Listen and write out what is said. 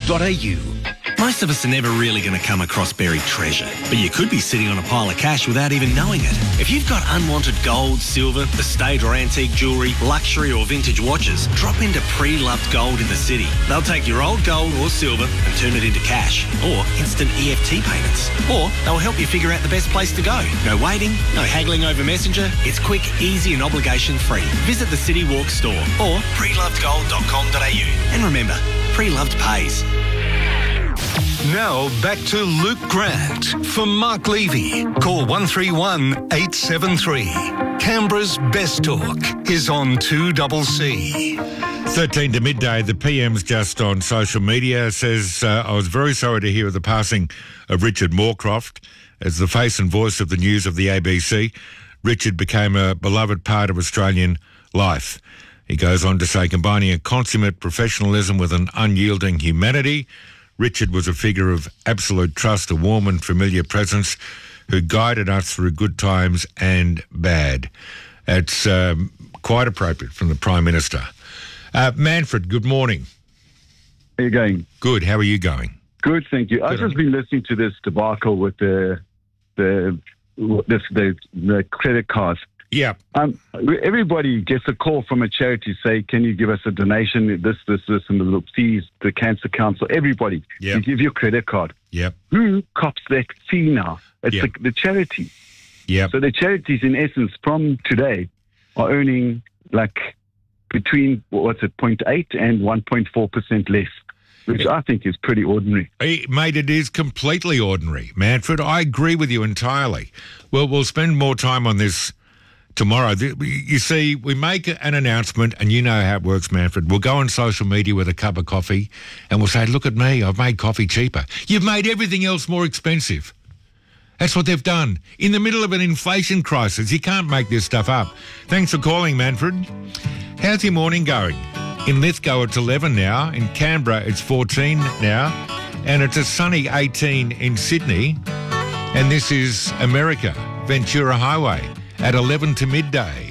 Most of us are never really going to come across buried treasure, but you could be sitting on a pile of cash without even knowing it. If you've got unwanted gold, silver, estate or antique jewellery, luxury or vintage watches, drop into Pre-Loved Gold in the city. They'll take your old gold or silver and turn it into cash or instant EFT payments. Or they'll help you figure out the best place to go. No waiting, no haggling over Messenger. It's quick, easy and obligation-free. Visit the City Walk store or prelovedgold.com.au. And remember, Pre-Loved pays. Now back to Luke Grant for Mark Levy. Call 131 873. Canberra's Best Talk is on 2CC. 13 to midday, the PM's just on social media says, I was very sorry to hear of the passing of Richard Moorcroft. As the face and voice of the news of the ABC, Richard became a beloved part of Australian life. He goes on to say, combining a consummate professionalism with an unyielding humanity, Richard was a figure of absolute trust, a warm and familiar presence who guided us through good times and bad. It's quite appropriate from the Prime Minister. Manfred, good morning. How are you going? Good. How are you going? Good, thank you. I've just been listening to this debacle with the credit cards. Yeah. Everybody gets a call from a charity say, can you give us a donation, this, and the fees, the Cancer Council, everybody. Yep. You give your credit card. Yep. Who cops that fee now? It's the charity. Yep. So the charities, in essence, from today are earning between, 0.8 and 1.4% less, which I think is pretty ordinary. Mate, it is completely ordinary. Manfred, I agree with you entirely. Well, we'll spend more time on this tomorrow. You see, we make an announcement, and you know how it works, Manfred. We'll go on social media with a cup of coffee, and we'll say, look at me, I've made coffee cheaper. You've made everything else more expensive. That's what they've done. In the middle of an inflation crisis, you can't make this stuff up. Thanks for calling, Manfred. How's your morning going? In Lithgow, it's 11 now. In Canberra, it's 14 now. And it's a sunny 18 in Sydney. And this is America, Ventura Highway, at 11 to midday.